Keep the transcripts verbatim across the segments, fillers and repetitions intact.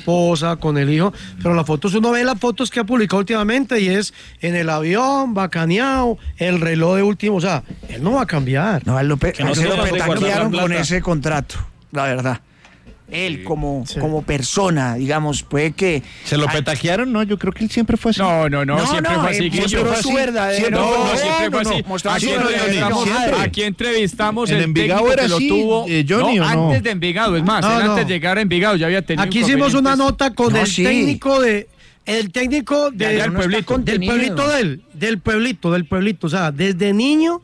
esposa, con el hijo, pero las fotos, uno ve las fotos que ha publicado últimamente y es en el avión, bacaneado, el reloj de último, o sea, él no va a cambiar. No, él lo, pe- Que no se se lo lo va a guardar petaquearon la con plata. ese contrato, la verdad. Él Sí. como, Sí. como persona, digamos, puede que... ¿Se lo Ah, petaquearon? No, yo creo que él siempre fue así. No, no, no, No, siempre no, fue así. eh, Guillo. mostró fue su así. verdadero... Siempre- No, no, siempre fue no, así. no, mostró Aquí su siempre, entrevistamos, siempre. aquí entrevistamos En el Envigado técnico era que lo así, tuvo. eh, Johnny, no, ¿o no? antes de Envigado, es más, No, él no. antes de llegar a Envigado ya había tenido Aquí hicimos una inconvenientes. nota con No, el sí. técnico de, el técnico de, De allá del no está pueblito. del contenido. pueblito de él, del pueblito, del pueblito, o sea, desde niño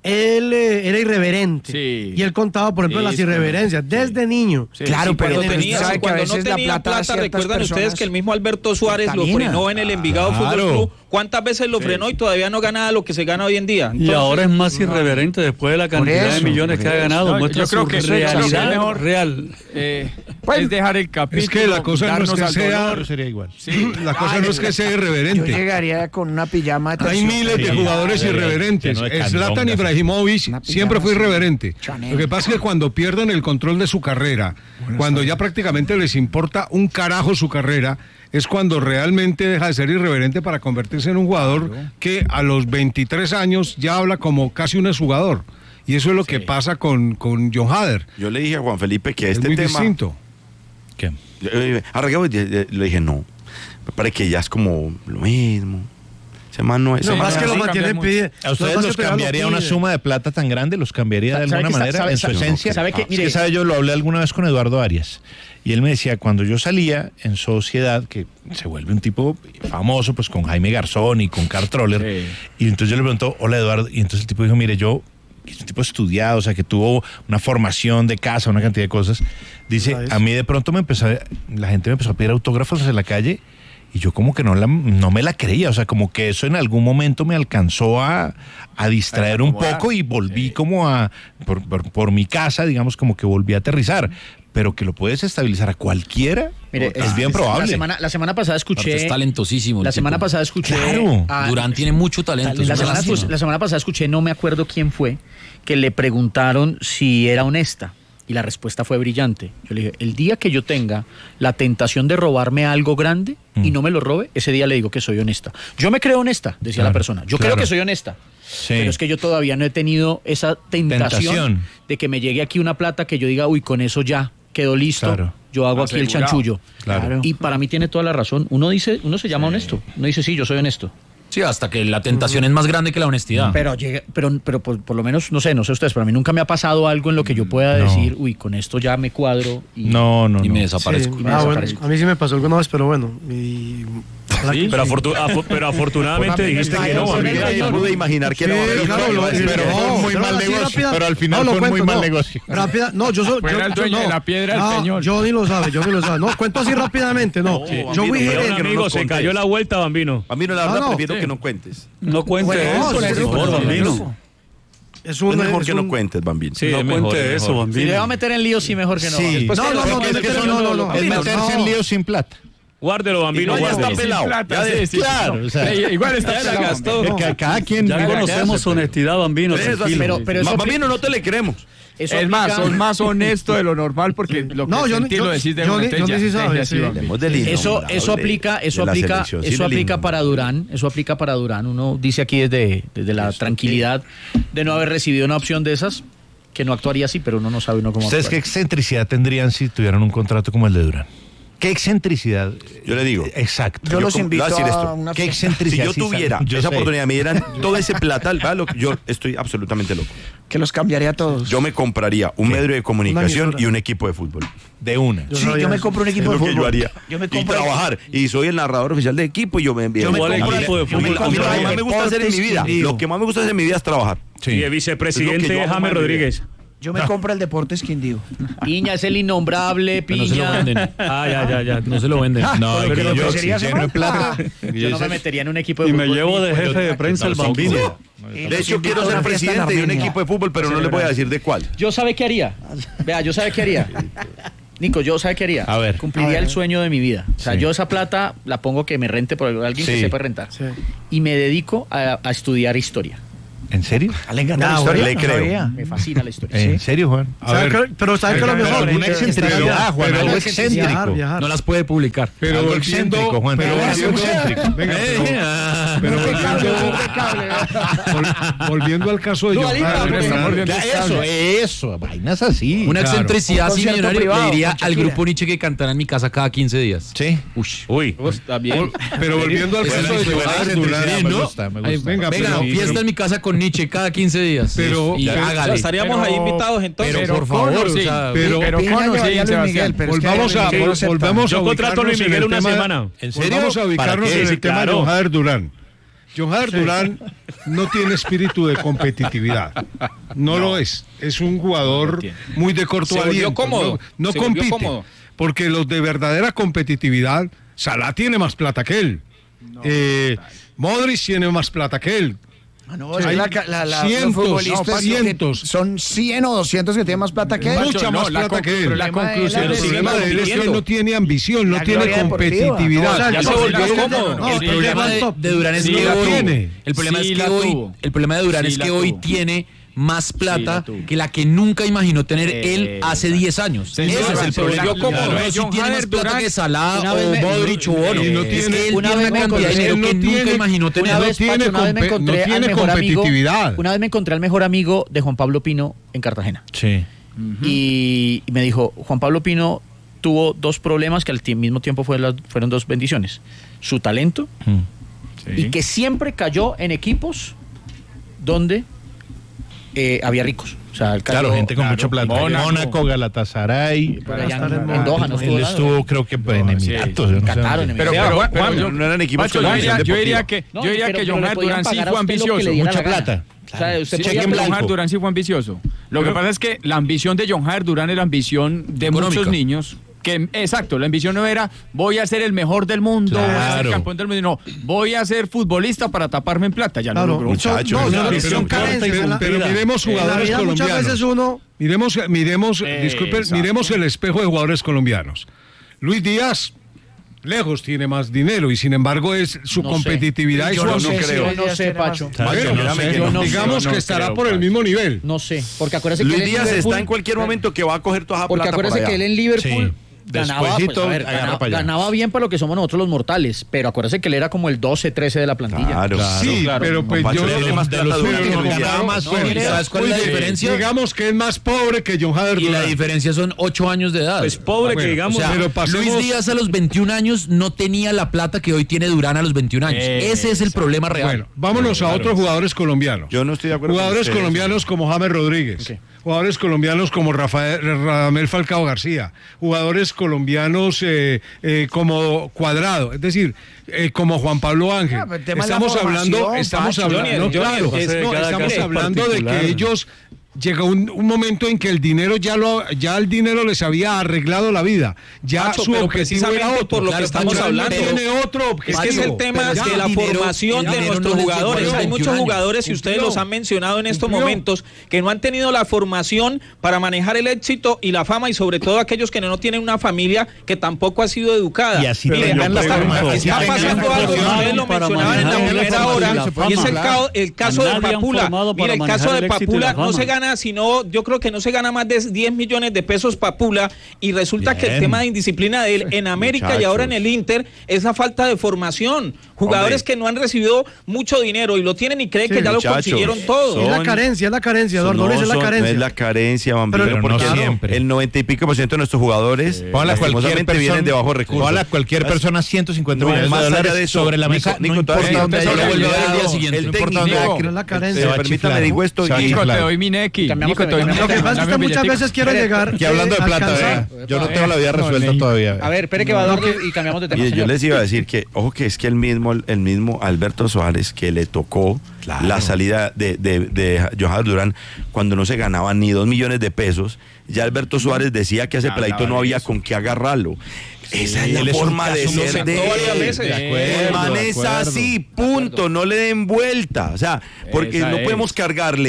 él eh, era irreverente. Sí. Y él contaba, por ejemplo, Sí, las sí. irreverentes, desde niño. Sí, Claro, sí, pero cuando usted tenía- sabe que a cuando veces no la tenía plata a plata, ciertas recuerdan ustedes personas que el mismo Alberto Suárez lo contamina. frenó en el Envigado Claro. Fútbol Club. ¿Cuántas veces lo Sí. frenó y todavía no gana lo que se gana hoy en día? Y Entonces, ahora es más irreverente después de la cantidad de eso, millones por que ha eso. ganado. No, Muestra yo creo su que- yo creo que es realidad mejor- real. Eh, Bueno, es dejar el capítulo. Es que la cosa no es darnos que al sea- dolor. Yo sería igual. Sí. La cosa no es que sea yo irreverente. llegaría con una pijama de Hay terciopelo. miles de Sí, jugadores sí, irreverentes. lleno de Zlatan candongas. Ibrahimovic Una siempre fue pijama así, irreverente. Chanel. Lo que pasa es que cuando pierden el control de su carrera, cuando ya prácticamente les importa un carajo su carrera, es cuando realmente deja de ser irreverente para convertirse en un jugador que a los veintitrés años ya habla como casi un exjugador. Y eso es lo que pasa con, con John Hader. Yo le dije a Juan Felipe que Es este muy tema... distinto. ¿Qué? Eh, Arraigado, le le dije, no, me parece que ya es como lo mismo. Ese man no es... No, ese más man que es lo así. mantiene cambiamos. pide. ¿A ustedes Lo que los pasa es que cambiaría lo una pide. suma de plata tan grande? ¿Los cambiaría de ¿Sabe alguna que- manera sabe- en su sabe- esencia? sabe que- Es mire- ¿sabe? Yo lo hablé alguna vez con Eduardo Arias y él me decía, cuando yo salía en Sociedad, que se vuelve un tipo famoso, pues con Jaime Garzón y con Carl Troller, Sí. y entonces yo le pregunto, hola Eduardo, y entonces el tipo dijo, mire, yo, que es un tipo estudiado, o sea, que tuvo una formación de casa, una cantidad de cosas, dice, ¿Sabes? a mí de pronto me empezó, a- la gente me empezó a pedir autógrafos en la calle. Y yo como que no, la, no me la creía, o sea, como que eso en algún momento me alcanzó a, a distraer un acomodar. poco y volví como a, por, por, por mi casa, digamos, como que volví a aterrizar. Pero que lo puedes estabilizar a cualquiera, Mire, es es- bien es- probable. La semana, la semana pasada Aparte escuché. es talentosísimo el La semana tipo. pasada escuché. Claro. a- Durán tiene mucho talento. La es una semana, lástima. escu- la semana pasada escuché, no me acuerdo quién fue, que le preguntaron si era honesta. Y la respuesta fue brillante. Yo le dije, el día que yo tenga la tentación de robarme algo grande y Mm. no me lo robe, ese día le digo que soy honesta. Yo me creo honesta, decía Claro, la persona. Yo claro. creo que soy honesta. Sí. Pero es que yo todavía no he tenido esa tentación, Tentación. de que me llegue aquí una plata que yo diga, uy, con eso ya quedó listo. Claro. Yo hago aquí el Asegurado. chanchullo. Claro. Y para mí tiene toda la razón. Uno dice, uno se llama honesto. Uno dice, sí, yo soy honesto. Sí, hasta que la tentación es más grande que la honestidad. Pero, llega, pero, pero por, por lo menos, no sé, no sé ustedes, pero a mí nunca me ha pasado algo en lo que yo pueda No. decir, uy, con esto ya me cuadro. Y, No, no, y no. me Sí, desaparezco. Y me ah, bueno, desaparezco. a mí sí me pasó alguna vez, pero bueno. Y, ojalá que Pero, sí. afortu- afo- pero afortunadamente dijiste que no. Porque amiga. yo pude imaginar que Sí, era... claro, lo- pero pero fue no, muy yo mal así negocio, rápida- pero al final no, lo fue muy cuento, mal no. negocio. Rápida, no, yo soy. Fuera yo, el yo- dueño no. de la piedra del Ah, Peñol. Johnny lo sabe, Johnny lo sabe. No, cuento así rápidamente, no. Sí. Yo fui Bambino, Perdón, gerente. amigo, no se contés. cayó la vuelta, Bambino. A mí no, la No, verdad, no, prefiero sí. que no cuentes. No cuente Bueno, eso, no, por sí, favor, sí, Bambino. sí. Es un, Es mejor es que no un- cuentes, Bambino. Sí, No no cuente cuente eso, eso, Si Bambino. le va a meter en lío, sí, mejor que no. Sí. Después No, que no, lo- no, no, es no, que no, son- no, no, no. Es no, meterse en no. líos sin plata. Guárdelo, Bambino, Y no, ya está guárdelo. pelado. Plata, Ya sí, de- sí. Claro, o sea, Eh, igual está ya la pelado. gastó. Es que cada quien Ya vive lo que conocemos hace, honestidad, Bambino, Eso así. tranquilo. Pero- pero eso Ma- apli- Bambino, no te le creemos. eso Es más, aplica- son más honesto de lo normal porque lo que No, yo- sentí yo- lo decís de yo- una yo- yo ya- sí ya- sabe, ya sí. va. Hablemos del Eso, innombrable eso aplica, de eso la aplica, selección, sin eso el aplica para innombrable. Durán, eso aplica para Durán. Uno dice aquí desde, desde la tranquilidad de no haber recibido una opción de esas, que no actuaría así, pero uno no sabe uno cómo ¿Ustedes qué actuar. excentricidad tendrían si tuvieran un contrato como el de Durán? ¿Qué excentricidad? Yo le digo. Exacto. Yo los como- invito le voy a decir a esto. una ¿Qué fiesta. Si excentricidad? yo sí tuviera saben? Yo esa sé. oportunidad, me dieran todo ese platal, ¿vale? Lo que- yo estoy absolutamente loco. Que los cambiaría a todos. Yo me compraría un ¿Qué? medio de comunicación emisora. y un equipo de fútbol. De una. Yo Sí, sabía yo me eso. compro un Es equipo lo de que fútbol. yo haría. Yo me Y compro trabajar. Y soy el narrador oficial de equipo y yo me envío. Yo me ¿Cuál compro- equipo de A mí, fútbol a mí lo que compraría? más me gusta hacer en mi vida, Deportes lo que más me gusta hacer en mi vida es trabajar. Y Sí. el Es lo vicepresidente que yo es hago James más de Rodríguez. Yo me compro el Deportes Quindío. Piña es el innombrable, Pero no se lo Piña. venden. Ah, ya, ya, ya. No se lo venden. No, Pero que lo yo, ofrecería si ese lleno de man. plata. Yo no me metería en un equipo de Y me fútbol. llevo de ni- jefe de prensa el Bambino. De hecho, quiero ser presidente de un equipo de fútbol, pero no les voy a decir de cuál. Yo sabe qué haría. Vea, yo sabe qué haría. Nico, yo sabe qué haría. A ver. Cumpliría A ver. el sueño de mi vida. O sea, Sí. yo esa plata la pongo que me rente por alguien que Sí. sepa rentar. Sí. Y me dedico a, a estudiar historia. ¿En serio? ¿Le encanta la Ah, historia? le No creo. sabía. Me fascina la historia. ¿En serio, Juan? A ver, ¿Sabe qué- pero ¿sabe qué es lo pero mejor? alguna Estar excentricidad, allá. Juan, algo excéntrico. Viajar, viajar. No las puede publicar. pero Algo volviendo, excéntrico, Juan. pero Algo volviendo, excéntrico. venga, Eh, pero- ah. pero volviendo, vol- volviendo al caso de Dua John Lipa, Hader porque está Durán, mordiendo Eso, eso, vainas así. Una Claro. excentricidad Un así concierto millonario privado le diría con al Shakira. grupo Nietzsche que cantará en mi casa cada quince días. Sí. Ush. Uy. Oh, está bien. Vol- pero volviendo al caso de John Hader Durán, me ¿no? gusta, me Ay, gusta. venga, Venga, pero- fiesta pero- en mi casa con Nietzsche cada quince días. Pero- y pero- hágale. Estaríamos Pero- ahí invitados entonces. Pero, por Connor, favor, sí. o sea, pero- pero Piña Connor, llevaría sí, a Luis Sebastián. Miguel, pero es que volvamos a, Luis Miguel vol- no acepta. volvamos a Yo contrato a Luis ubicarnos en Miguel el una tema- semana. ¿En serio? Volvamos a ¿Para ubicarnos qué? en el Sí, tema claro. de John Hader Durán. John Hader Durán no tiene espíritu de competitividad. No, lo es. Es un jugador muy de corto Se volvió aliento. cómodo. No, no Se volvió compite. cómodo. Porque los de verdadera competitividad, Salah tiene más plata que él. Eh, Modric tiene más plata que él. Ah, no, es que la, la, la, Cientos, los futbolistas no, que cientos. son cien o doscientos que tienen más plata que él. Mucha Pacho, más no, la plata con- que él. pero la El problema de él conclusión El es- es problema de él es que él compitiendo. no tiene ambición, no La tiene gloria deportiva. competitividad. O sea, Ya yo- se volvió yo- cómodo. no, el él problema llegó al de, top. de Durán es Sí que la hoy, tiene. el problema Sí es la que hoy, tuvo. el problema de Durán Sí es la que hoy tuvo. tiene más plata tuvo. que la que nunca imaginó tener Eh, él hace diez años. señor, Ese es el se problema. volvió cómodo. No, Claro, si John tiene más Hader plata Durán, que Salah una o vez me- Modric o Bono. y no Es tiene- que él una tiene vez una me cantidad de encontré- dinero no que nunca tiene- imaginó tener. Una no vez, tiene Pacho, una vez me compe- encontré no al tiene mejor amigo. competitividad. Una vez me encontré al mejor amigo de Juan Pablo Pino en Cartagena. Sí. Y me dijo, Juan Pablo Pino tuvo dos problemas que al ti- mismo tiempo fue la- fueron dos bendiciones. Su talento y que siempre cayó en equipos donde eh, había ricos. O sea, el Claro, cayó- gente con claro, mucha plata. Mónaco. Mónaco, Galatasaray. por allá estar en, en en Doha, no estuvo Él nada. estuvo, creo que en Emiratos. yo no sé Qatar, dónde. en Pero, Vea, pero, Juan- pero Juan, yo- no eran equipos Pacho, con yo ambición diría, yo diría deportiva. que, No, yo diría pero- que pero John le Hader podían Durán sí pagar a fue usted lo que le ambicioso. diera Mucha la gana. plata. O sea, usted Sí, podía cheque en pedir- John Hader blanco. Durán sí fue ambicioso. Lo que pasa es que la ambición de John Hader Durán es la ambición de Económica. muchos niños. Que, exacto, la ambición no era voy a ser el mejor del mundo, voy a ser Claro. campeón del mundo, no, voy a ser futbolista para taparme en plata, ya Claro, lo logró. Muchacho, no, pero- no, Pero, son pero- carencias pero- en la- pero miremos en la jugadores vida muchas colombianos. veces uno Miremos, miremos, Eh, disculpen, exacto. miremos el espejo de jugadores colombianos. Luis Díaz, lejos tiene más dinero y sin embargo es su No sé. competitividad y Yo su no no sé, creo. si Yo no Díaz sé, tiene más- Pacho. Bueno, Créame que yo no. no sé. digamos yo que no estará creo, por el Pacho. mismo nivel. No sé, porque acuérdese que Luis él en Díaz está Liverpool- en cualquier momento que va a coger toda esa Porque plata por acuérdese allá. que él en Liverpool Sí. ganaba, pues, Despuésito, a ver, agarra ganaba, para allá. ganaba bien para lo que somos nosotros los mortales, pero acuérdese que él era como el doce, trece de la plantilla. Claro, Sí, claro. pero pues Pacho yo tiene más de plata los Durán que últimos Luis Díaz. ganaba más. No, fuerte. ¿y sabes cuál es la Oye, diferencia? digamos que es más pobre que John Hader Y la Durán. diferencia son ocho años de edad. Pues pobre Ah, bueno, que digamos. O sea, pero pasemos- Luis Díaz a los veintiún años no tenía la plata que hoy tiene Durán a los veintiún años. Eh, Ese es el problema real. Bueno, vámonos a otros jugadores colombianos. Yo no estoy de acuerdo con Jugadores ustedes. colombianos como James Rodríguez, jugadores colombianos como Rafael Radamel Falcao García, jugadores colombianos eh, eh, como Cuadrado, es decir, eh, como Juan Pablo Ángel. Ah, pero el tema es la Estamos hablando, formación, estamos Pacho. hablando, no, Johnny, claro, Johnny, es- es- no, cada estamos caso es hablando de particular. que ellos llega un, un momento en que el dinero ya lo ya el dinero les había arreglado la vida, ya Pacho, su pero objetivo era precisamente otro. por lo que Claro, estamos Durán no hablando. tiene otro Es objetivo. que es el tema Pero ya, de la el dinero- formación el de dinero nuestros no les llegó a jugadores. los Hay muchos veintiún jugadores, y años. ustedes Cumplió. los han mencionado en estos Cumplió. momentos, que no han tenido la formación para manejar el éxito y la fama, y sobre todo aquellos que no tienen una familia que tampoco ha sido educada. Y así Miren, tengan la está, formación. está Así tengan pasando la algo, y formación ustedes lo para mencionaban en la manejar primera la hora, fama. y es el, cao- el caso A de nadie han Papula. formado para Mira, el manejar caso de el éxito y Papula la no fama. se gana, sino, yo creo que no se gana más de diez millones de pesos Papula, y resulta que el Bien. tema de indisciplina de él en América y ahora en el Inter es la falta de formación. Jugadores Hombre. que no han recibido mucho dinero y lo tienen y creen Sí, que ya muchachos. lo consiguieron todo. es la Son- carencia, es la carencia, Eduardo, no, es la son- carencia. no es la carencia, Bambino, Pero- Pero no porque siempre. el noventa y pico por ciento de nuestros jugadores Póngale a cualquier lastimosamente persona, vienen de bajos recursos. póngale a cualquier persona ciento cincuenta No, millones más de allá dólares de eso, sobre la Nico, mesa. Nico, no todavía importa no dónde te haya hablo del llegado, día siguiente. el no importa dónde técnico, haya Pero es la carencia. eh, va a permítame, chiflar. digo esto Se va a y- Nico, te chiflar. doy mi Neki. Cambiamos Nico, te doy mi de- Lo que Neki. pasa es que Dame usted un muchas billetico. veces quiere llegar. Que hablando eh, de plata, alcanzar. vea, yo no tengo la vida resuelta todavía. A ver, espere que va Eduardo y cambiamos de tema. Mire, yo señor. les iba a decir que, ojo, que es que el mismo, el mismo Alberto Suárez, que le tocó Claro. la salida de, de, de Johan Durán cuando no se ganaban ni dos millones de pesos, ya Alberto Suárez decía que a ese Ya peladito hablaba no de había eso. con qué agarrarlo. Esa es él la es un forma de caso- Lo ser sentó de varias él. veces. De acuerdo, El man de es acuerdo. así, punto, no le den vuelta. O sea, porque Esa no es. podemos cargarle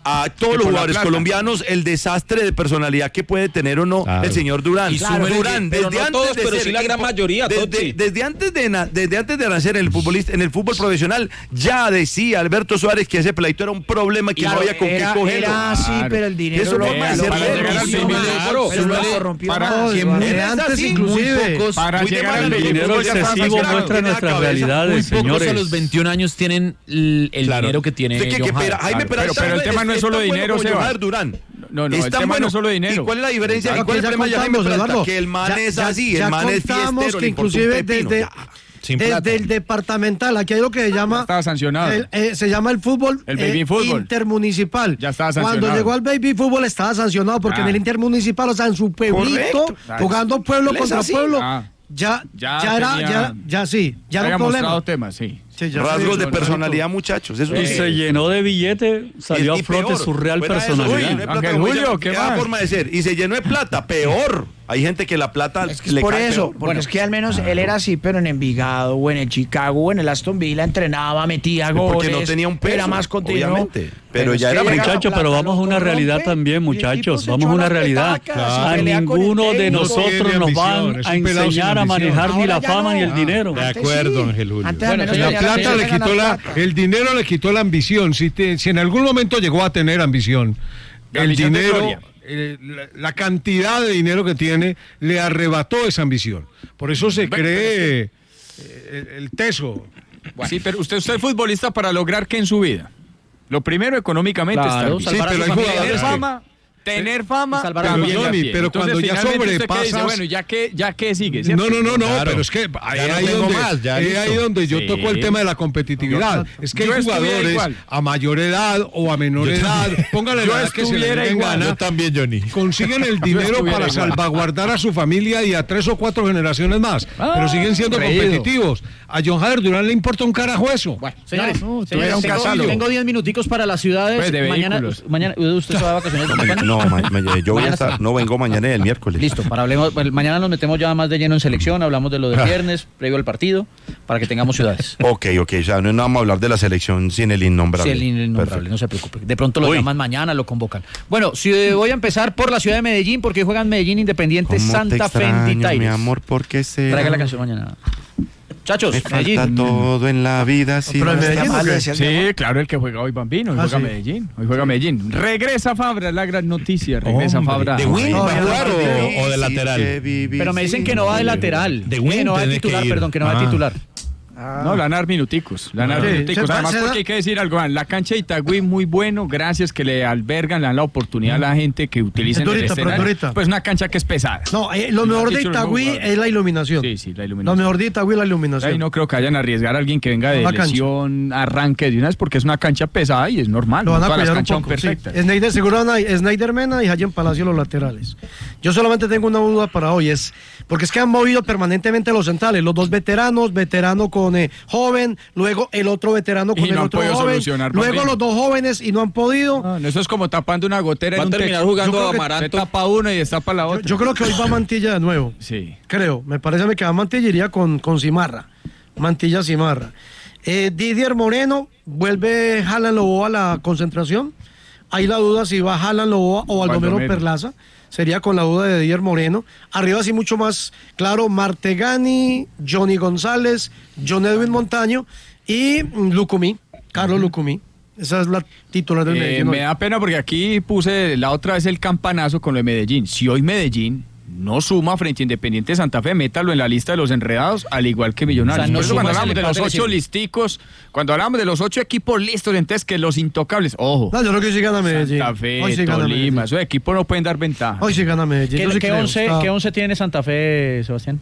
a todos Que los por la jugadores plata. colombianos el desastre de personalidad que puede tener o no Claro. el señor Durán. Y Claro, súmele- Durán, pero desde no antes todos, de pero ser sí la gran equipo- mayoría, desde, Toti. desde antes de na- desde antes de nacer en el futbolista en el fútbol profesional ya decía Alberto Suárez que ese pleito era un problema que Claro, no había con era, qué cogerlo. era así, Claro. pero el dinero Eso lo, forma de lo- ser lo rey. corrompió Súmele- más, claro, pero lo súmele- corrompió para- más. No, que de muy- antes así, inclusive. muy pocos, Para muy de llegar mala al leche, El dinero muy de fácil, excesivo claro, muestra tiene la nuestras cabeza. realidades, Muy pocos señores. a los veintiún años tienen el, el Claro. dinero que tiene Usted que- que John Pera- Jairo. Jaime Claro, Peralta pero- pero el tema no es tan solo bueno dinero, como Sebas. Johan Durán. No, no, Es el tan tema no bueno. es solo dinero. ¿Y cuál es la diferencia? Claro, ¿Y cuál es que el ya problema de Jaime contamos, Peralta? Eduardo. Que el man Ya- es ya- así, ya el man es contamos fiestero, que le importa un inclusive pepino, desde, ya. Sin plata. desde el departamental, aquí hay lo que se llama estaba sancionado. el, eh, se llama el fútbol, El baby eh, fútbol. intermunicipal. Ya estaba Cuando sancionado. llegó al baby fútbol estaba sancionado porque Ah. en el intermunicipal, o sea, en su pueblito, Correcto. jugando pueblo Él es contra así. pueblo, Ah. ya, Ya ya, era, tenía- ya, ya sí, ya Había era un problema. mostrado temas, sí. Sí, ya Rasgos sí, de sí, personalidad, muchachos. Eso Y es se llenó de billete, salió Y a flote peor, su real fuera de eso, personalidad. uy, no hay plata, Ángel como Julio, ella- ¿qué esa más? forma de ser. Y se llenó de plata, peor. Hay gente que la plata Es que es le por cae eso, peor. porque es que al menos él era así, pero en Envigado o en el Chicago o en el Aston Villa entrenaba, metía goles. Porque no tenía un peso, era más continuo. obviamente. Pero es ya que era llega la Muchachos, plata, pero vamos a lo una realidad corrompe, también, y el muchachos. tipo se Vamos a echó una las realidad. petacas, A se pelea con el ninguno de técnico. nosotros tiene nos ambición, van es a un pelado sin enseñar a ambición. manejar ni Ahora la ya fama no. ni el dinero. De Antes acuerdo, sí. Ángel Julio. Antes al Bueno, menos La tenía plata tenía le que ganar quitó la, plata. el dinero le quitó la ambición. Si, te- si en algún momento llegó a tener ambición, La el ambición de dinero, gloria. eh, la, la cantidad de dinero que tiene le arrebató esa ambición. Por eso se Bueno, cree eh, el, el teso. Sí, pero usted, usted es futbolista para lograr que en su vida. Lo primero económicamente Claro, está Sí, salvar a pero su hay familia. tener jugadores que- fama, tener fama, salvar a Pero, también la Johnny, tiene. pero Entonces, cuando ya finalmente usted qué dice, sobrepasas- bueno, ya que ya que sigue, No, ¿cierto? no, no, no, Claro. pero es que ahí, Ya no ahí tengo donde, más, ya es listo. ahí donde yo Sí. toco el tema de la competitividad. Es que Yo hay estuviera jugadores igual. a mayor edad o a menor Yo edad, también. póngale Yo la edad que se le estuviera dé en igual. gana, Yo también, Johnny. consiguen el dinero estuviera para igual. salvaguardar a su familia y a tres o cuatro generaciones más, Ah, pero siguen siendo creído. competitivos. A John Javier Durán le importa un carajo eso. Bueno, señores, No, señores, tuviera un tengo, catálogo. tengo diez minuticos para las ciudades. Pues, de mañana, vehículos. mañana, ¿usted se va de vacaciones? ¿Cuándo? No, ma- ma- yo voy a Mañana estar, está. no vengo mañana y el miércoles. Listo, para hablemos, bueno, mañana nos metemos ya más de lleno en selección, hablamos de lo del Ah. viernes, previo al partido, para que tengamos ciudades. Ok, ok, o sea, no vamos a hablar de la selección sin el Sí, innombrable. el innombrable, Perfecto. no se preocupe. De pronto lo Uy. llaman mañana, lo convocan. Bueno, si, eh, voy a empezar por la ciudad de Medellín, porque hoy juegan Medellín Independiente ¿Cómo te Santa Fe en extraño, Ditaires. mi amor, porque se Traiga la canción mañana. Muchachos, me Medellín. falta todo en la vida. Si Pero no en está Medellín, mal. ¿o qué? decía el mi amor. Sí, claro, el que juega hoy Bambino, hoy Ah, juega sí. Medellín, hoy juega Medellín. Regresa Fabra, es la gran noticia, regresa Hombre, Fabra. ¿de Win No, va a ya no jugar partido. o, o de Sí, lateral? que viví Pero me dicen que no va de lateral. De Eh, Win no va de tiene que titular, ir. perdón, que no va de Ah. titular. No, le van a dar minuticos, le van a dar Sí, minuticos. se va- Además, se da- porque hay que decir algo, la cancha de Itagüí muy bueno, gracias que le albergan, le dan la oportunidad a la gente que utilice Es durita, el pero escenario. durita. Pues una cancha que es pesada. No, eh, lo Lo mejor han de dicho los Itagüí jugadores. es la iluminación. Sí, sí, la Lo iluminación. mejor de Itagüí es la iluminación. Ahí no creo que vayan a arriesgar a alguien que venga de La cancha. lesión, arranque de una vez, porque es una cancha pesada y es normal. Lo van no a todas las cuidar un canchas son poco. Sí. perfectas. Snyder, seguro van a- Snyder Mena y Hayen Palacio los laterales. Yo solamente tengo una duda para hoy, es porque es que han movido permanentemente los centrales, los dos veteranos, veterano con eh, joven, luego el otro veterano con Y el no han otro podido joven, solucionar, luego Bambino. los dos jóvenes y no han podido. No, no, eso es como tapando una gotera Va en a un terminar techo. jugando Yo creo que Se Amaranto. tapa una y destapa la Yo, otra. yo creo que hoy va Mantilla de nuevo. Sí. Creo, me parece a mí que va Mantilla iría con, con Cimarra. Mantilla Cimarra. Eh, Didier Moreno, vuelve Jalan Loboa a la concentración. Hay la duda si va Jalan Loboa o Baldomero Baldomero. Perlaza. Sería con la duda de Didier Moreno. Arriba sí mucho más claro, Martegani, Johnny González, John Edwin Montaño y mm, Lucumí, Carlos Lucumí. Esa es la titular del Eh, Medellín. me hoy. da pena porque aquí puse la otra vez el campanazo con lo de Medellín. Si hoy Medellín no suma frente a Independiente Santa Fe, métalo en la lista de los enredados, al igual que Millonarios. O sea, no Por eso suma, cuando es el hablamos de los empate que ocho sirve. listicos, cuando hablamos de los ocho equipos listos, entonces que los intocables, ojo, No, yo creo que sí gana Medellín. Santa Fe, Hoy sí gana Tolima, Medellín. esos equipos no pueden dar ventaja. Hoy sí gana Medellín. ¿Qué, Yo sí qué creo. once, Está- ¿Qué once tiene Santa Fe, Sebastián?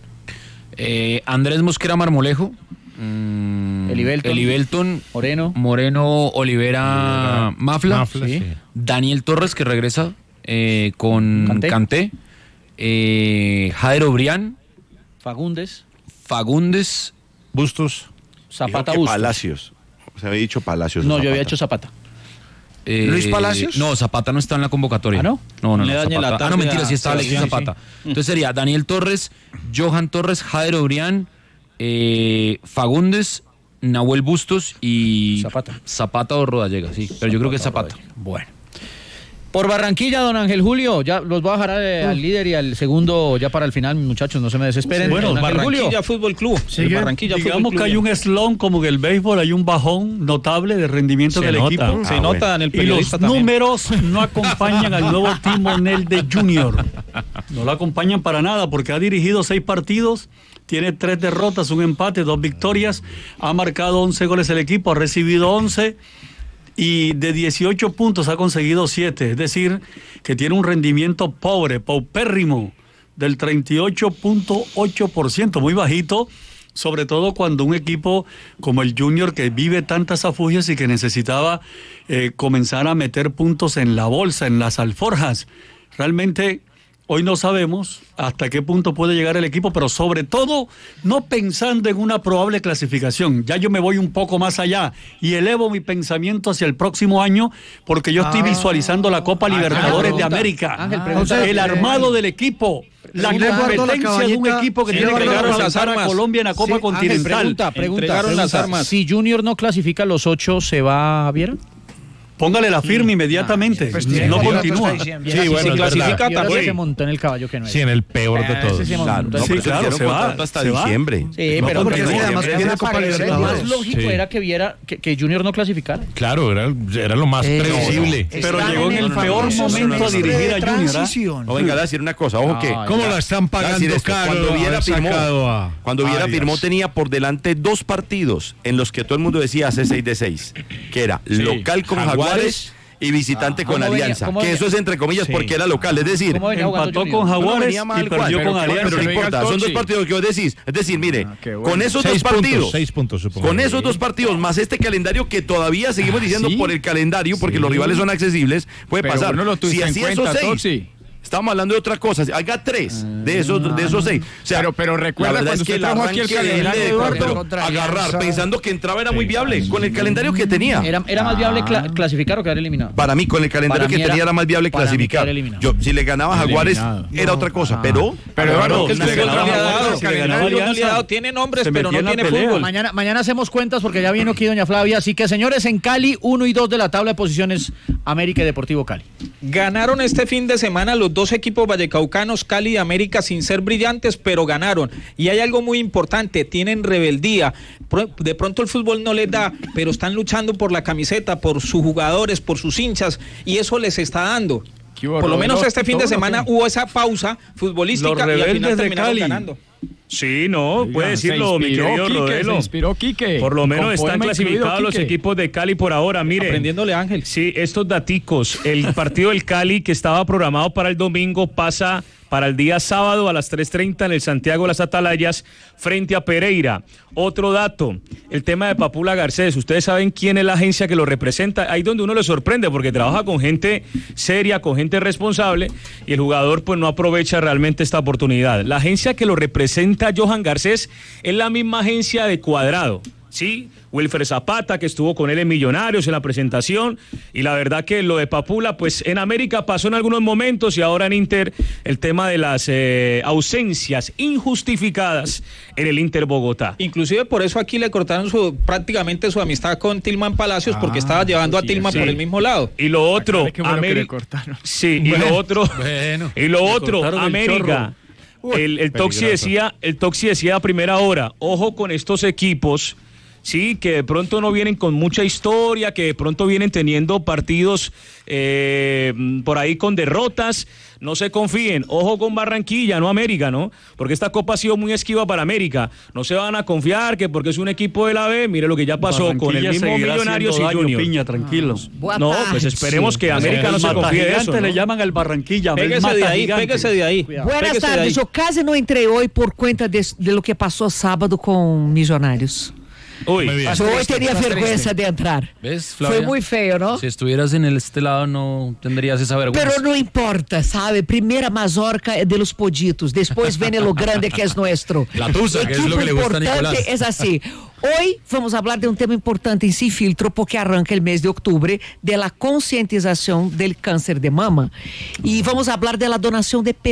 Eh, Andrés Mosquera Marmolejo. mm, Elibelton. Elibelton, Moreno. Moreno Olivera Mafla. Mafla, sí. sí. Daniel Torres, que regresa eh, con Kanté. Kanté. Eh, Jairo Brián. Fagundes, Fagundes. Bustos. Zapata Dijo que Bustos. Palacios. Se había dicho Palacios. No, Zapata. yo había hecho Zapata. eh, ¿Luis Palacios? No, Zapata no está en la convocatoria. ¿Ah, no? No, no, Le no. dañe la Zapata. Ah, tarde no, mentira, a sí está Alexis Sebastián, Zapata. Entonces sería Daniel Torres, Johan Torres, Jairo Brián, eh, Fagundes, Nahuel Bustos y Zapata. Zapata o Rodallega, sí. Pero yo creo que es Zapata. Bueno. Por Barranquilla, don Ángel Julio, ya los voy a dejar al, al líder y al segundo ya para el final, muchachos, no se me desesperen. Sí, bueno, Don Ángel Barranquilla Julio. Fútbol Club. Sí, El Barranquilla digamos Fútbol Club. que hay un slump como en el béisbol, hay un bajón notable de rendimiento Se del nota. equipo. Se nota en el Y los periodista también. números no acompañan al nuevo timonel de Junior. No lo acompañan para nada porque ha dirigido seis partidos, tiene tres derrotas, un empate, dos victorias, ha marcado once goles el equipo, ha recibido once y de dieciocho puntos ha conseguido siete. Es decir, que tiene un rendimiento pobre, paupérrimo, del treinta y ocho punto ocho por ciento, muy bajito, sobre todo cuando un equipo como el Junior, que vive tantas afugias y que necesitaba eh, comenzar a meter puntos en la bolsa, en las alforjas. Realmente hoy no sabemos hasta qué punto puede llegar el equipo, pero sobre todo no pensando en una probable clasificación. Ya yo me voy un poco más allá y elevo mi pensamiento hacia el próximo año, porque yo estoy Ah. visualizando la Copa Libertadores de pregunta. América. Ángel, pregunta. El armado del equipo, la Sí, le guardo la competencia de un cabañita. equipo que Sí, tiene le que guardo llegar a las lanzar a armas. Colombia en la Copa Sí, Ángel, Continental. pregunta, pregunta, Entregaron las pregunta. armas. Si Junior no clasifica los ocho, ¿se va a Viera? Póngale la firma inmediatamente. Pues no tiene que- continúa. está diciendo. Sí, bueno, si es clasifica verdad. también. se montó en el caballo que no es. Sí, en el peor de Ah, todos. ese se montó. Claro, no, Sí, pero eso claro, hicieron se va, contrato hasta se va. diciembre. Sí, No, pero porque porque sí, además me tiene Copa parece Libertadores. más lógico Sí. era que viera que, que Junior no clasificara. Claro, era, era lo más Eh, previsible. Pero Están llegó en el famoso peor momento a semestre dirigir a de Junior, ¿ah? transición. No, venga, le voy a decir una cosa, ojo que... Ay, ¿Cómo ya. la están voy a decir pagando esto, caro? Cuando Viera haber firmó, sacado a cuando Viera Arias? firmó tenía por delante dos partidos en los que todo el mundo decía hace seis de seis, que era local con Jaguares. Jaguares y visitante Ah, con ¿cómo venía? Alianza. ¿Cómo Que venía? eso es entre comillas Sí. porque era local, es decir... ¿Cómo venía jugando Empató Junior? con No, Jaguares venía mal y cual, perdió pero, con pero Alianza. no Pero importa, diga son dos Tochi. partidos que vos decís. Es decir, mire, Ah, qué bueno. con esos Seis dos puntos, partidos, seis puntos, supongo. con esos dos partidos, más este calendario que todavía seguimos diciendo ¿sí? por el calendario, porque Sí. los rivales son accesibles, puede Pero pasar. bueno, lo tuviste Si en así esos cuenta, seis, Tochi. estamos hablando de otra cosa. Haga tres de esos, de esos seis. O sea, Pero- pero recuerda la verdad cuando es que usted el trajo aquí el arranque de- calendario, de Eduardo, pero contra agarrar Alianza. pensando que entraba era muy viable con el calendario que tenía. Era, era más viable cla- clasificar o quedar eliminado. Para mí, con el calendario Para que mí era- tenía era más viable para mí clasificar. quedar eliminado. Yo, si le ganaba a Jaguares, Eliminado. era otra cosa. Ah. Pero, Pero Eduardo, que El le fútbol no ganaba le ha Jaguares, dado. que le El ganaba fútbol no le ha Alianza. dado. Tiene nombres, Se pero metía no en la tiene pelea. fútbol. Mañana, mañana hacemos cuentas porque ya viene aquí doña Flavia. Así que, señores, en Cali, uno y dos de la tabla de posiciones, América y Deportivo Cali. Ganaron este fin de semana los dos equipos vallecaucanos, Cali y América, sin ser brillantes, pero ganaron. Y hay algo muy importante, tienen rebeldía. Pro- De pronto el fútbol no les da, pero están luchando por la camiseta, por sus jugadores, por sus hinchas, y eso les está dando. ¿Qué hubo, Por lo menos Rodolfo? este fin de ¿Todo lo semana que? hubo esa pausa futbolística Los y al rebeldes final de terminaron Cali. ganando. Sí, no, Oiga, puede decirlo, se mi inspiró querido Quique, Rodelo. se inspiró Quique. Por lo menos Con están poema incluido, clasificados los Quique. equipos de Cali por ahora. Mire, Aprendiéndole a Ángel. sí, estos daticos. El partido del Cali que estaba programado para el domingo pasa para el día sábado a las tres treinta en el Santiago de las Atalayas frente a Pereira. Otro dato, el tema de Papula Garcés. Ustedes saben quién es la agencia que lo representa. Ahí donde uno le sorprende porque trabaja con gente seria, con gente responsable y el jugador pues no aprovecha realmente esta oportunidad. La agencia que lo representa Johan Garcés es la misma agencia de Cuadrado. Sí, Wilfred Zapata, que estuvo con él en Millonarios en la presentación, y la verdad que lo de Papula, pues en América pasó en algunos momentos y ahora en Inter el tema de las eh, ausencias injustificadas en el Inter Bogotá. Inclusive por eso aquí le cortaron su, prácticamente su amistad con Tilman Palacios, porque estaba llevando a sí, Tilman sí. por el mismo lado. Y lo otro, Aclare qué bueno que le América. cortaron. Sí, y lo otro, bueno. y lo Le otro, cortaron el América. El, el Toxi decía, el Toxi decía a primera hora, ojo con estos equipos, sí, que de pronto no vienen con mucha historia, que de pronto vienen teniendo partidos eh, por ahí con derrotas. No se confíen, ojo con Barranquilla, no América, ¿no? Porque esta copa ha sido muy esquiva para América. No se van a confiar que porque es un equipo de la B, mire lo que ya pasó con el Barranquilla mismo seguirá Millonarios y haciendo daño, Junior. Piña, tranquilo. Boa No, tarde. pues esperemos que América El no se confíe de matagigante eso, ¿no? le llaman al Barranquilla. el Pégase de ahí, matagigante. pégase de ahí. Buenas Pégase de ahí. tardes, eu quase não entrei hoje por conta de, de lo que passou sábado com Missionários. Uy, Muy bien. Eu hoje triste, teria más vergonha triste. de entrar. ¿Ves, Flavia? Foi muito feio, não? Si estuvieras en el este lado no tendrías esa vergüenza. Pero não importa, sabe? Primeira mazorca é de los poditos, depois vem lo grande que é nuestro. La tusa, que es lo que le gusta a Nicolás. importante é assim. Hoje vamos falar de um tema importante em Sin Filtro, porque arranca o mês de outubro, de la conscientização del câncer de mama. E vamos falar de la donação de pelo.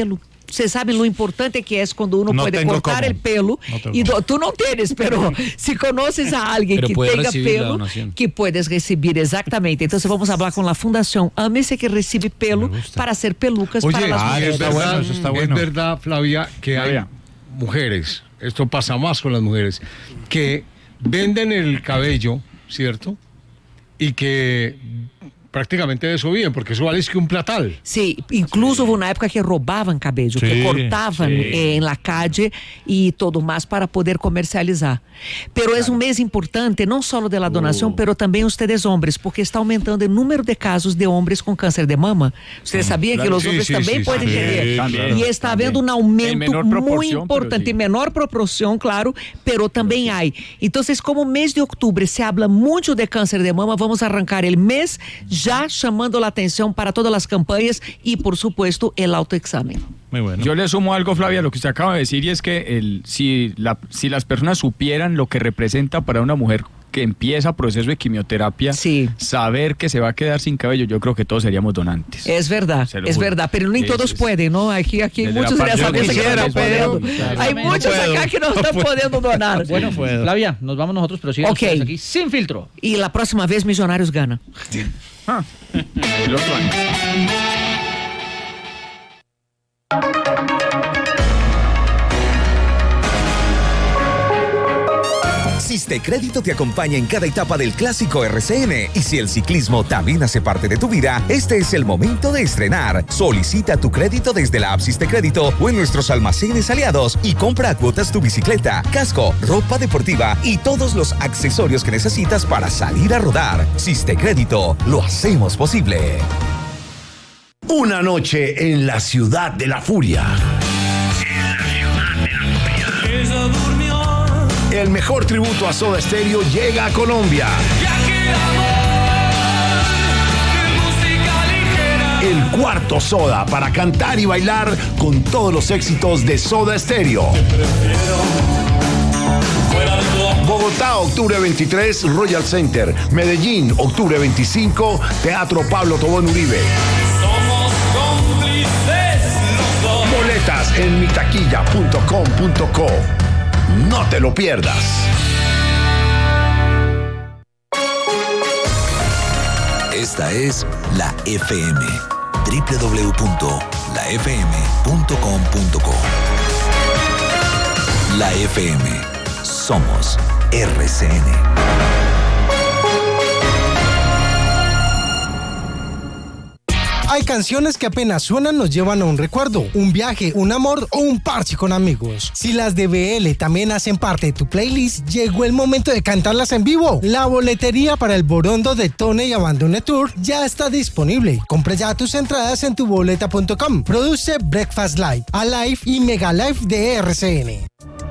Você sabe lo importante que é quando uno No pode tengo cortar cómo. o pelo. No tengo E do, tu não tienes, pero se conoces a alguém Pero que puede tenha recibir la pelo, donación. que puedes receber, exatamente. Então vamos falar com a Fundação Ame-se, que recebe pelo para hacer pelucas para Oye, las ah, mujeres. es verdad, eso está es bueno. verdad, Flavia, que hay mujeres, esto pasa más con las mujeres, que venden el cabello, ¿cierto? Y que prácticamente de eso viven, porque eso vale es que un platal. Sim, incluso hubo uma época que roubavam cabelo, que Sim, cortavam sim. eh, em la calle e todo mais para poder comercializar. Pero é um mês importante, não só de la donação, pero também ustedes hombres, porque está aumentando o número de casos de homens com câncer de mama. Ustedes sabiam que os Sí, homens sí, também sí, podem sí, ter. también, E está también. havendo um En aumento menor muito proporción, importante, pero sí. em menor proporção, claro, pero também há. Então, como o mês de outubro se habla muito de câncer de mama, vamos arrancar o mês já chamando la atención para todas las campañas y, por supuesto, el autoexamen. Muy bueno. Yo le sumo algo, Flavia, a lo que usted acaba de decir, y es que el, si, la, si las personas supieran lo que representa para una mujer que empieza proceso de quimioterapia, Sí. saber que se va a quedar sin cabello, yo creo que todos seríamos donantes. Es verdad, Se lo es juro. verdad, pero nem Es- todos es- pueden, ¿no? Aquí, aquí hay Desde la muchos de parte- esa yo mesa que no quisiera, están pero- podendo. Hay No muchos puedo. acá que no están podendo donar. Bueno, puedo. Flavia, nos vamos nosotros, pero sigan Ok. ustedes aquí sin filtro. Y la próxima vez Millonarios gana. Ah, el otro año. Siste Crédito te acompaña en cada etapa del Clásico R C N. Y si el ciclismo también hace parte de tu vida, este es el momento de estrenar. Solicita tu crédito desde la app Siste Crédito o en nuestros almacenes aliados y compra a cuotas tu bicicleta, casco, ropa deportiva y todos los accesorios que necesitas para salir a rodar. Siste Crédito, lo hacemos posible. Una noche en la ciudad de la furia. El mejor tributo a Soda Stereo llega a Colombia. El cuarto Soda para cantar y bailar con todos los éxitos de Soda Stereo. Bogotá, octubre veintitrés, Royal Center. Medellín, octubre veinticinco, Teatro Pablo Tobón Uribe. Boletas en mitaquilla punto com punto co. No te lo pierdas. Esta es la F M. doble u doble u doble u punto la f m punto com punto co. La F M. Somos R C N. Hay canciones que apenas suenan nos llevan a un recuerdo, un viaje, un amor o un parche con amigos. Si las de B L también hacen parte de tu playlist, llegó el momento de cantarlas en vivo. La boletería para el Borondo de Tone y Abandone Tour ya está disponible. Compra ya tus entradas en tu boleta punto com. Produce Breakfast Live, Alive y Mega Live de R C N.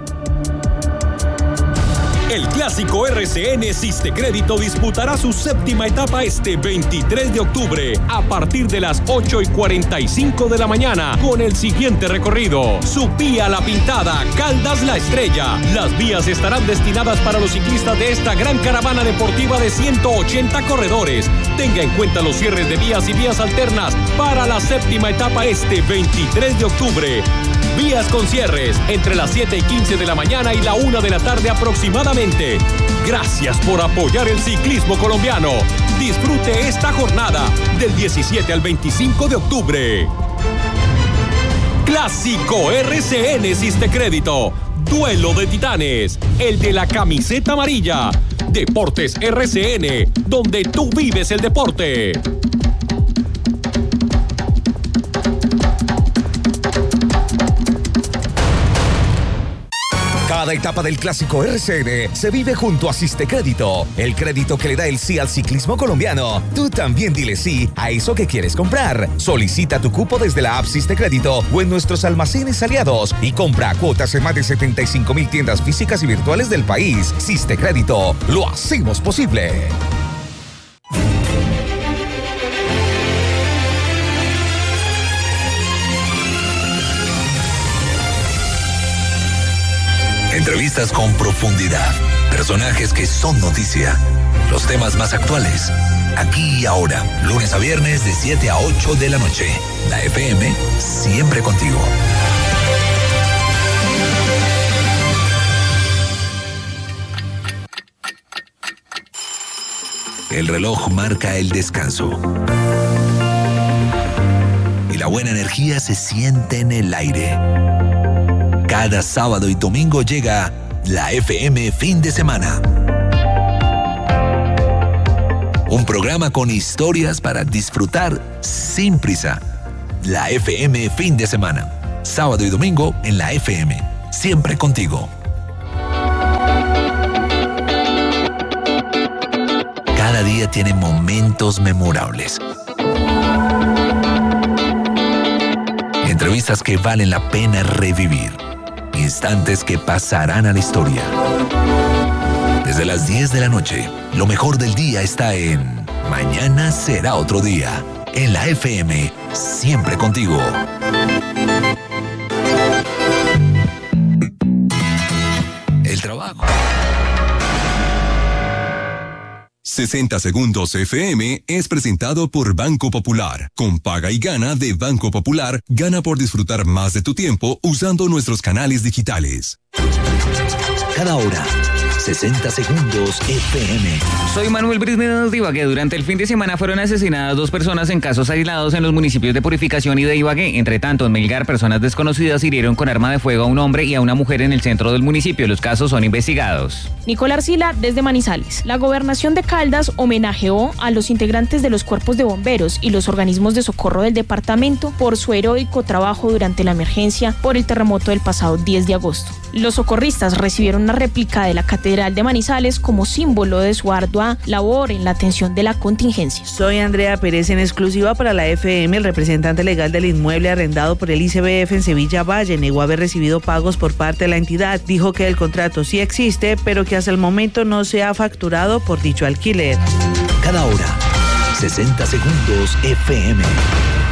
El clásico R C N Siste Crédito disputará su séptima etapa este veintitrés de octubre a partir de las ocho y cuarenta y cinco de la mañana con el siguiente recorrido: Supía La Pintada, Caldas La Estrella. Las vías estarán destinadas para los ciclistas de esta gran caravana deportiva de ciento ochenta corredores. Tenga en cuenta los cierres de vías y vías alternas para la séptima etapa este veintitrés de octubre. Vías con cierres entre las siete y quince de la mañana y la una de la tarde aproximadamente. Gracias por apoyar el ciclismo colombiano. Disfrute esta jornada del diecisiete al veinticinco de octubre. Clásico R C N Siste Crédito. Duelo de Titanes. El de la camiseta amarilla. Deportes R C N, donde tú vives el deporte. Cada etapa del Clásico R C N se vive junto a Siste Crédito, el crédito que le da el sí al ciclismo colombiano. Tú también dile sí a eso que quieres comprar. Solicita tu cupo desde la app Siste Crédito o en nuestros almacenes aliados y compra cuotas en más de setenta y cinco mil tiendas físicas y virtuales del país. Siste Crédito, lo hacemos posible. Entrevistas con profundidad. Personajes que son noticia. Los temas más actuales, aquí y ahora, lunes a viernes de siete a ocho de la noche. La F M, siempre contigo. El reloj marca el descanso. Y la buena energía se siente en el aire. Cada sábado y domingo llega la F M Fin de Semana. Un programa con historias para disfrutar sin prisa. La F M Fin de Semana. Sábado y domingo en la F M. Siempre contigo. Cada día tiene momentos memorables. Entrevistas que valen la pena revivir. Instantes que pasarán a la historia. Desde las diez de la noche, lo mejor del día está en Mañana será otro día. En la F M, siempre contigo. El trabajo. sesenta Segundos F M es presentado por Banco Popular. Con Paga y Gana de Banco Popular, gana por disfrutar más de tu tiempo usando nuestros canales digitales. Cada hora, sesenta Segundos F M. Soy Manuel Brisbane de Ibagué. Durante el fin de semana fueron asesinadas dos personas en casos aislados en los municipios de Purificación y de Ibagué. Entre tanto, en Melgar, personas desconocidas hirieron con arma de fuego a un hombre y a una mujer en el centro del municipio. Los casos son investigados. Nicolás Arcila, desde Manizales. La gobernación de Caldas homenajeó a los integrantes de los cuerpos de bomberos y los organismos de socorro del departamento por su heroico trabajo durante la emergencia por el terremoto del pasado diez de agosto. Los socorristas recibieron una réplica de la Catedral de Manizales como símbolo de su ardua labor en la atención de la contingencia. Soy Andrea Pérez, en exclusiva para la F M. El representante legal del inmueble arrendado por el I C B F en Sevilla Valle negó haber recibido pagos por parte de la entidad. Dijo que el contrato sí existe, pero que hasta el momento no se ha facturado por dicho alquiler. Cada hora, sesenta Segundos F M.